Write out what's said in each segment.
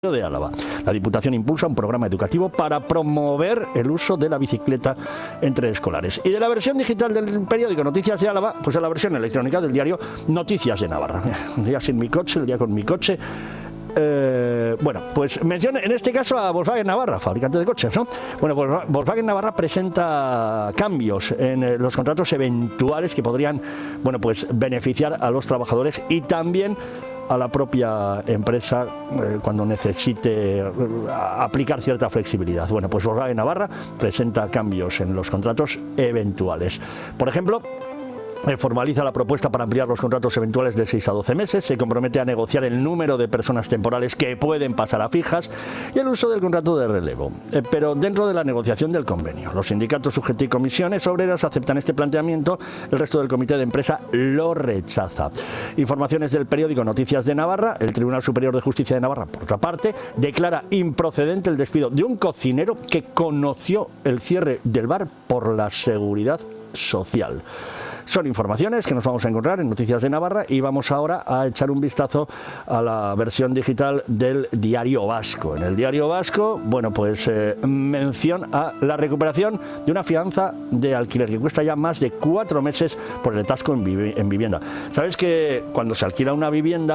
de Álava. La Diputación impulsa un programa educativo para promover el uso de la bicicleta entre escolares. Y de la versión digital del periódico Noticias de Álava, pues a la versión electrónica del diario Noticias de Navarra. Un día sin mi coche, el día con mi coche. Bueno, pues menciona en este caso a Volkswagen Navarra, fabricante de coches, ¿no? Bueno, pues Volkswagen Navarra presenta cambios en los contratos eventuales que podrían, bueno, pues beneficiar a los trabajadores y también a la propia empresa cuando necesite aplicar cierta flexibilidad. Bueno, pues Volkswagen Navarra presenta cambios en los contratos eventuales. Por ejemplo, formaliza la propuesta para ampliar los contratos eventuales de 6 a 12 meses, se compromete a negociar el número de personas temporales que pueden pasar a fijas y el uso del contrato de relevo, pero dentro de la negociación del convenio. Los sindicatos UGT y comisiones obreras aceptan este planteamiento, el resto del comité de empresa lo rechaza. Informaciones del periódico Noticias de Navarra. El Tribunal Superior de Justicia de Navarra, por otra parte, declara improcedente el despido de un cocinero que conoció el cierre del bar por la seguridad social. Son informaciones que nos vamos a encontrar en Noticias de Navarra y vamos ahora a echar un vistazo a la versión digital del Diario Vasco. En el Diario Vasco, bueno, pues mención a la recuperación de una fianza de alquiler que cuesta ya más de 4 meses por el atasco en vivienda. Sabes que cuando se alquila una vivienda,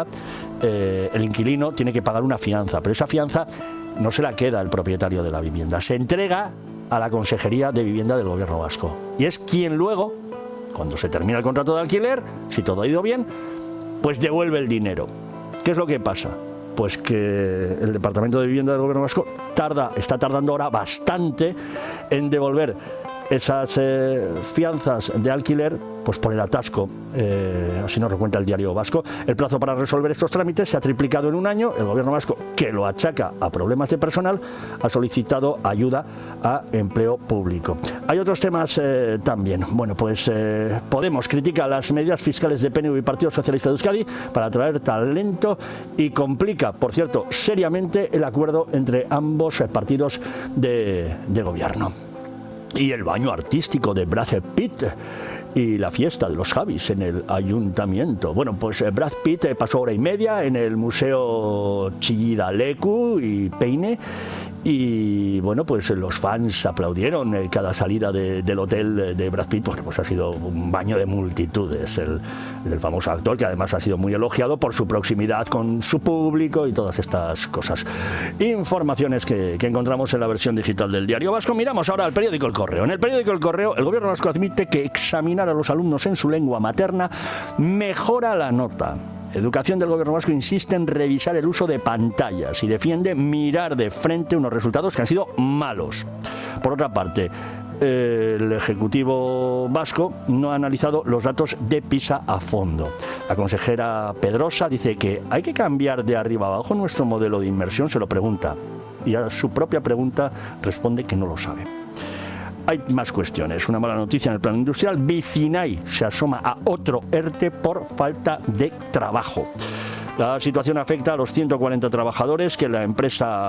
el inquilino tiene que pagar una fianza, pero esa fianza no se la queda el propietario de la vivienda, se entrega a la Consejería de Vivienda del Gobierno Vasco y es quien luego, cuando se termina el contrato de alquiler, si todo ha ido bien, pues devuelve el dinero. ¿Qué es lo que pasa? Pues que el Departamento de Vivienda del Gobierno Vasco está tardando ahora bastante en devolver esas fianzas de alquiler, pues por el atasco, así nos recuenta el Diario Vasco. El plazo para resolver estos trámites se ha triplicado en un año. El Gobierno Vasco, que lo achaca a problemas de personal, ha solicitado ayuda a empleo público. Hay otros temas también. Bueno, pues Podemos critica las medidas fiscales de PNV y Partido Socialista de Euskadi para atraer talento y complica, por cierto, seriamente el acuerdo entre ambos partidos de gobierno. Y el baño artístico de Brad Pitt y la fiesta de los Javis en el ayuntamiento. Bueno, pues Brad Pitt pasó hora y media en el Museo Chillida Leku y Peine. Y bueno, pues los fans aplaudieron cada salida del hotel de Brad Pitt, porque pues ha sido un baño de multitudes el del famoso actor, que además ha sido muy elogiado por su proximidad con su público y todas estas cosas. Informaciones que encontramos en la versión digital del Diario Vasco. Miramos ahora al periódico El Correo. En el periódico El Correo, el Gobierno vasco admite que examinar a los alumnos en su lengua materna mejora la nota. Educación del Gobierno vasco insiste en revisar el uso de pantallas y defiende mirar de frente unos resultados que han sido malos. Por otra parte, el Ejecutivo vasco no ha analizado los datos de PISA a fondo. La consejera Pedrosa dice que hay que cambiar de arriba abajo nuestro modelo de inmersión, se lo pregunta, y a su propia pregunta responde que no lo sabe. Hay más cuestiones. Una mala noticia en el plano industrial. Vicinay se asoma a otro ERTE por falta de trabajo. La situación afecta a los 140 trabajadores que la empresa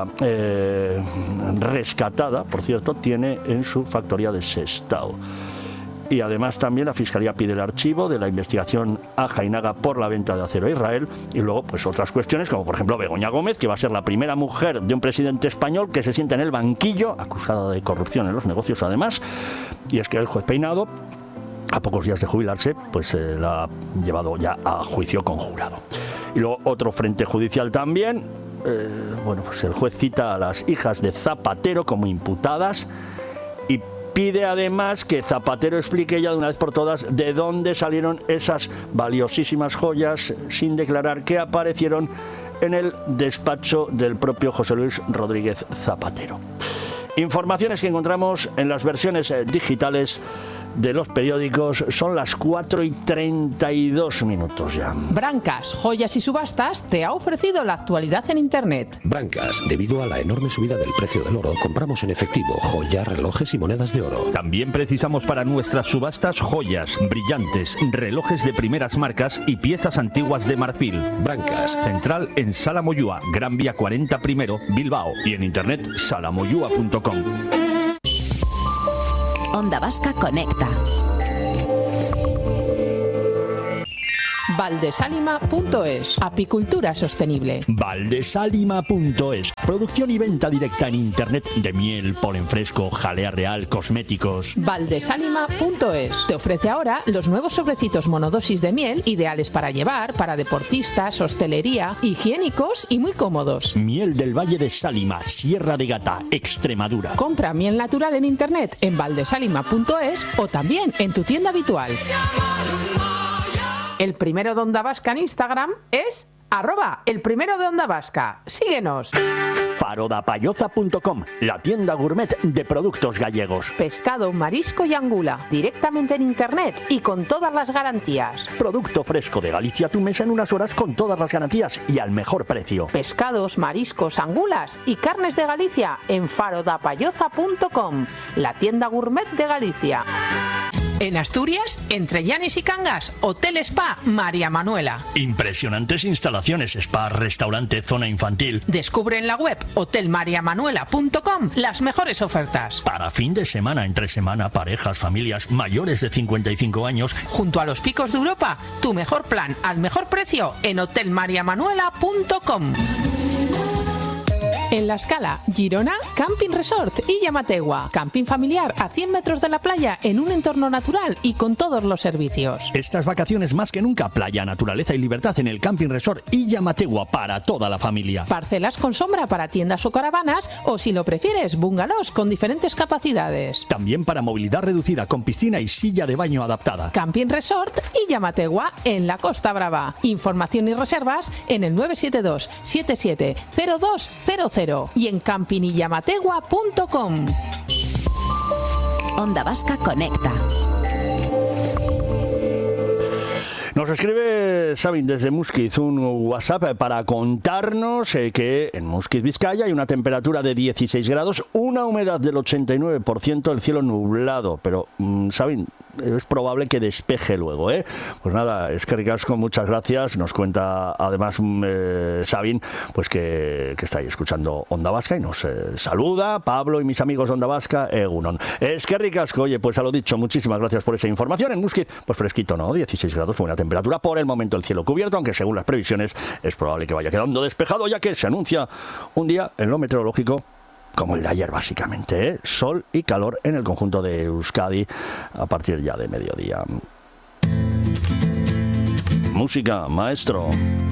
rescatada, por cierto, tiene en su factoría de Sestao. Y además también la Fiscalía pide el archivo de la investigación a Jainaga por la venta de acero a Israel. Y luego pues otras cuestiones como por ejemplo Begoña Gómez, que va a ser la primera mujer de un presidente español que se sienta en el banquillo, acusada de corrupción en los negocios además. Y es que el juez Peinado, a pocos días de jubilarse, pues la ha llevado ya a juicio conjurado. Y luego otro frente judicial también. Bueno, pues el juez cita a las hijas de Zapatero como imputadas y pide además que Zapatero explique ya de una vez por todas de dónde salieron esas valiosísimas joyas sin declarar que aparecieron en el despacho del propio José Luis Rodríguez Zapatero. Informaciones que encontramos en las versiones digitales de los periódicos. Son las 4:32 ya. Brancas, Joyas y Subastas te ha ofrecido la actualidad en Internet. Brancas, debido a la enorme subida del precio del oro, compramos en efectivo joyas, relojes y monedas de oro. También precisamos para nuestras subastas joyas, brillantes, relojes de primeras marcas y piezas antiguas de marfil. Brancas. Central en Sala Moyúa, Gran Vía 40 Primero, Bilbao. Y en internet salamoyua.com. Onda Vasca Conecta. Valdesalima.es. Apicultura sostenible. Valdesalima.es. Producción y venta directa en internet de miel, polen fresco, jalea real, cosméticos. Valdesalima.es. Te ofrece ahora los nuevos sobrecitos monodosis de miel, ideales para llevar, para deportistas, hostelería, higiénicos y muy cómodos. Miel del Valle de Sálima, Sierra de Gata, Extremadura. Compra miel natural en internet en valdesalima.es o también en tu tienda habitual. El primero de Onda Vasca en Instagram es @elprimerodeondavasca. Síguenos. Farodapayoza.com, la tienda gourmet de productos gallegos. Pescado, marisco y angula, directamente en internet y con todas las garantías. Producto fresco de Galicia a tu mesa en unas horas con todas las garantías y al mejor precio. Pescados, mariscos, angulas y carnes de Galicia en farodapayoza.com, la tienda gourmet de Galicia. En Asturias, entre Llanes y Cangas, Hotel Spa María Manuela. Impresionantes instalaciones, spa, restaurante, zona infantil. Descubre en la web hotelmariamanuela.com las mejores ofertas. Para fin de semana, entre semana, parejas, familias mayores de 55 años. Junto a los picos de Europa, tu mejor plan al mejor precio en hotelmariamanuela.com. En La Escala, Girona, Camping Resort y Llamategua. Camping familiar a 100 metros de la playa en un entorno natural y con todos los servicios. Estas vacaciones más que nunca, playa, naturaleza y libertad en el Camping Resort y Llamategua para toda la familia. Parcelas con sombra para tiendas o caravanas o, si lo prefieres, bungalows con diferentes capacidades. También para movilidad reducida con piscina y silla de baño adaptada. Camping Resort y Llamategua en la Costa Brava. Información y reservas en el 972 77 0200 y en campingyamategua.com. Onda Vasca Conecta. Nos escribe Sabin desde Muskiz un WhatsApp para contarnos que en Muskiz, Vizcaya, hay una temperatura de 16 grados, una humedad del 89%, el cielo nublado. Pero, Sabin, es probable que despeje luego, ¿eh? Pues nada, es que ricasco, muchas gracias. Nos cuenta además Sabin, pues que está ahí escuchando Onda Vasca y nos saluda. Pablo y mis amigos de Onda Vasca, egunon. Es que ricasco, oye, pues a lo dicho, muchísimas gracias por esa información. En Muskiz, pues fresquito, ¿no? 16 grados, buena temperatura. Por el momento el cielo cubierto, aunque según las previsiones es probable que vaya quedando despejado, ya que se anuncia un día en lo meteorológico como el de ayer, básicamente, ¿eh? Sol y calor en el conjunto de Euskadi a partir ya de mediodía. Música, maestro.